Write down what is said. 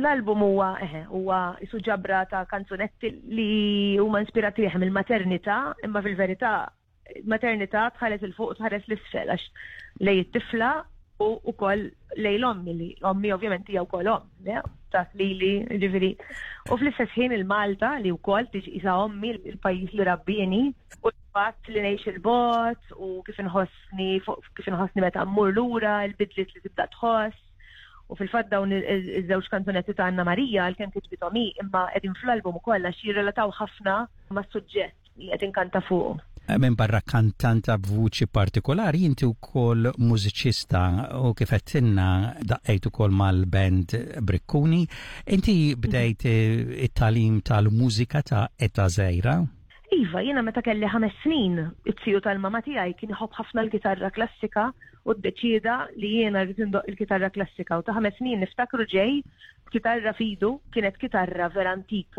L-album huwa isu ġabra ta' kanzunetti li huma inspirati mill-maternità, imma fil-verità maternità tħares il fuq tħares l-isfel għax lej it-tifla u wkoll lej l-ommi li ommi ovvjament hija wkoll ta' lili ġifieri. U fl-istess ħin il-Malta li wkoll tiġi isa ommi il-pajjiż li rabbini u l-fatt li ngħix il-bot u kif inħossni meta mmur lura, l-bidliet li tibda tħoss. U fil-fatt dawn iż-żewġ kanzunetti ta' Anna Marija għalkemm kitbithom imma qegħdin fl-album ukoll għax jirrelataw ħafna mas-suġġett li qed inkanta fuq. Minn barra kantanta b'vuċi partikolari, inti wkoll mużiċista u kif qedtilna daqqejt ukoll mal-band Brikkuni. Inti bdejt it-tagħlim tal-mużika ta' età żgħira? Iva, jiena meta kelli 5 snin, it-tiju tal-mama tiegħi kien iħobb ħafna l-kitarra klassika u ddeċieda li jiena rrid indoq il-kitarra klassika u ta' 5 snin niftakru ġej kitarra fidu, kienet kitarra vera antika